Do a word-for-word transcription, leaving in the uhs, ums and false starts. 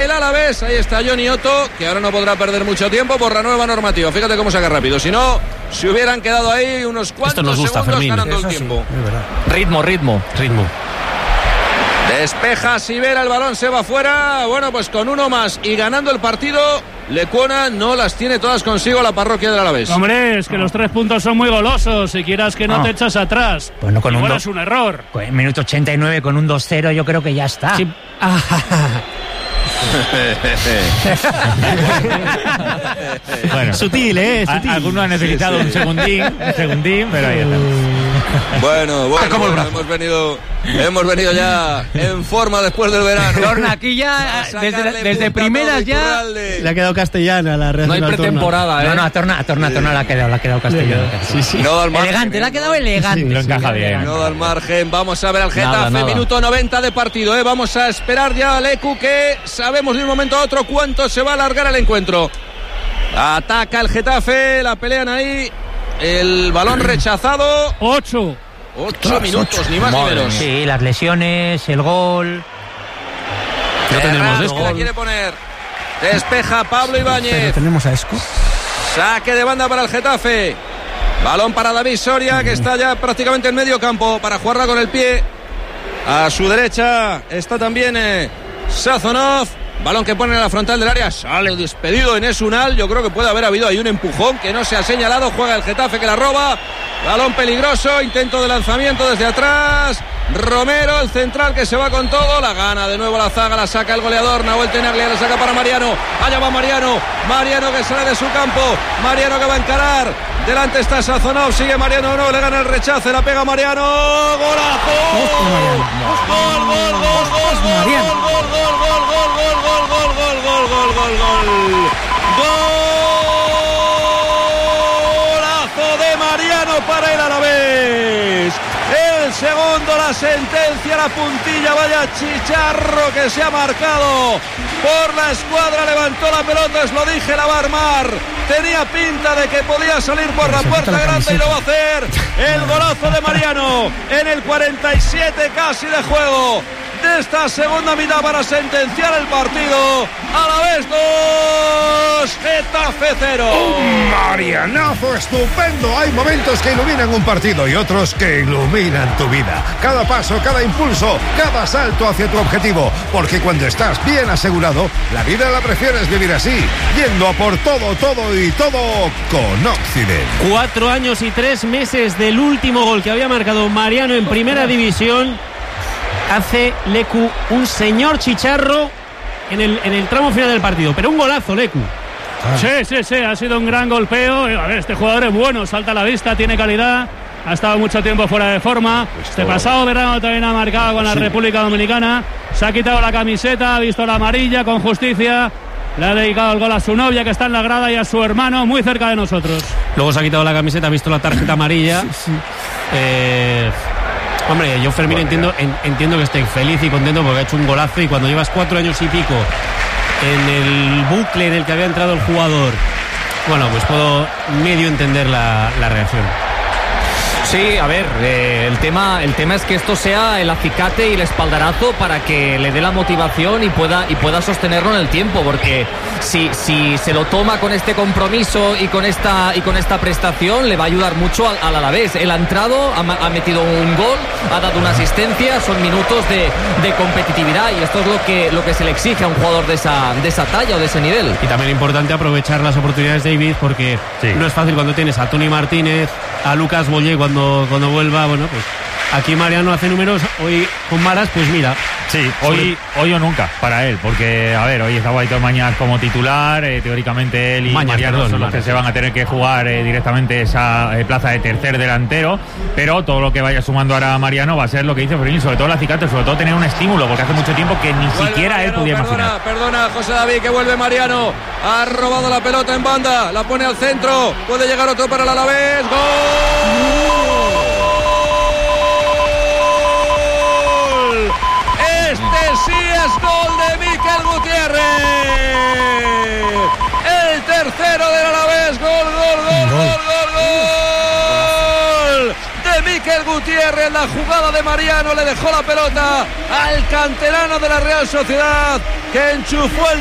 el Alavés. Ahí está Johnny Otto, que ahora no podrá perder mucho tiempo por la nueva normativa. Fíjate cómo saca rápido. Si no, se hubieran quedado ahí unos cuantos nos gusta, segundos Fermín. ganando Eso el sí, tiempo. Ritmo, ritmo, ritmo. Despeja Sivera, el balón se va fuera. Bueno, pues con uno más y ganando el partido, Lecuona no las tiene todas consigo la parroquia del Alavés. Hombre, es que los tres puntos son muy golosos. Si quieras que no, no. te echas atrás. Bueno, con Igual un es un error. En minuto ochenta y nueve con un dos cero yo creo que ya está. Sí. Bueno, sutil, ¿eh? Sutil. Alguno ha necesitado sí, sí. un segundín, un segundín, pero ahí está. Bueno, bueno, bueno hemos venido hemos venido ya en forma después del verano. Torna, aquí ya desde, desde primeras ya le ha quedado castellana la Real. No hay pretemporada, ¿eh? No, no, a Torna, a Torna, a Torna le ha quedado, le ha quedado castellana. Sí, sí. No da al margen, elegante, le ha quedado elegante. Sí, lo encaja bien. No da al margen. Vamos a ver al Getafe, nada, nada. minuto noventa de partido, ¿eh? Vamos a esperar ya al Lecu, que sabemos de un momento a otro cuánto se va a alargar el encuentro. Ataca el Getafe, la pelean ahí. El balón rechazado. Ocho. Ocho minutos, ni más ni menos. Sí, las lesiones, el gol. No tenemos Esco. La quiere poner. Despeja Pablo Ibáñez. Pero tenemos a Esco. Saque de banda para el Getafe. Balón para David Soria, que está ya prácticamente en medio campo para jugarla con el pie. A su derecha está también eh, Sazonov. Balón que pone en la frontal del área. Sale despedido en Esunal. Yo creo que puede haber habido ahí un empujón que no se ha señalado. Juega el Getafe, que la roba. Balón peligroso. Intento de lanzamiento desde atrás. Romero, el central, que se va con todo. La gana de nuevo la zaga. La saca el goleador. Nahuel Tenaglia la saca para Mariano. Allá va Mariano. Mariano que sale de su campo. Mariano que va a encarar. Delante está Sazonov. Sigue Mariano. No, le gana el rechace. La pega Mariano. ¡Golazo! ¡Gol, gol, gol, gol, gol, gol, gol, gol, gol, gol, gol, gol, gol, gol, gol, gol, gol, gol! ¡Golazo de Mariano para el Alavés! El segundo, la sentencia, la puntilla, vaya chicharro que se ha marcado por la escuadra. Levantó la pelota, os lo dije, la va a armar. Tenía pinta de que podía salir por la puerta grande y lo va a hacer. El golazo de Mariano en el cuarenta y siete casi de juego de esta segunda mitad para sentenciar el partido. Alavés dos, Getafe cero. Un marianazo estupendo. Hay momentos que iluminan un partido y otros que iluminan tu vida. Cada paso, cada impulso, cada salto hacia tu objetivo. Porque cuando estás bien asegurado, la vida la prefieres vivir así, yendo a por todo, todo y todo con Occident. Cuatro años y tres meses del último gol que había marcado Mariano en primera división. Hace Lecu un señor chicharro en el, en el tramo final del partido, pero un golazo, Lecu. Ah. Sí, sí, sí, ha sido un gran golpeo. A ver, este jugador es bueno, salta a la vista, tiene calidad, ha estado mucho tiempo fuera de forma. Este pasado verano también ha marcado con la sí. República Dominicana. Se ha quitado la camiseta, ha visto la amarilla con justicia. Le ha dedicado el gol a su novia, que está en la grada, y a su hermano, muy cerca de nosotros. Luego se ha quitado la camiseta, ha visto la tarjeta amarilla. Sí, sí. Eh... Hombre, yo Fermín entiendo, en, entiendo que esté feliz y contento porque ha hecho un golazo, y cuando llevas cuatro años y pico en el bucle en el que había entrado el jugador, bueno, pues puedo medio entender la, la reacción. Sí, a ver, eh, el tema el tema es que esto sea el acicate y el espaldarazo para que le dé la motivación y pueda y pueda sostenerlo en el tiempo, porque si si se lo toma con este compromiso y con esta y con esta prestación, le va a ayudar mucho al, al Alavés. Él ha entrado, ha, ha metido un gol, ha dado una asistencia, son minutos de, de competitividad, y esto es lo que lo que se le exige a un jugador de esa de esa talla o de ese nivel. Y también es importante aprovechar las oportunidades, David, porque sí. No es fácil cuando tienes a Toni Martínez, a Lucas Boyer cuando Cuando vuelva, bueno, pues aquí Mariano hace números. Hoy con Maras, pues mira. Sí, hoy, hoy o nunca para él, porque a ver, hoy estaba Aitor Mañas como titular, eh, teóricamente él y Mañas, Mariano perdón, son los Maras. Que se van a tener que jugar eh, directamente esa eh, plaza de tercer delantero, pero todo lo que vaya sumando ahora Mariano va a ser lo que dice Fermín, sobre todo el acicate, sobre todo tener un estímulo, porque hace mucho tiempo que ni vuelve siquiera Mariano, él podía perdona, imaginar. Perdona, José David, que vuelve Mariano, ha robado la pelota en banda, la pone al centro, puede llegar otro para el Alavés, ¡gol! Sí, es gol de Mikel Gutiérrez. El tercero del Alavés. Gol, gol, gol, gol, gol, gol de Mikel Gutiérrez. La jugada de Mariano le dejó la pelota al canterano de la Real Sociedad, que enchufó el